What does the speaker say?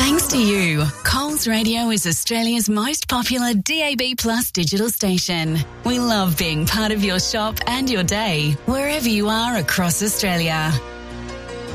Thanks to you, Coles Radio is Australia's most popular DAB Plus digital station. We love being part of your shop and your day, wherever you are across Australia.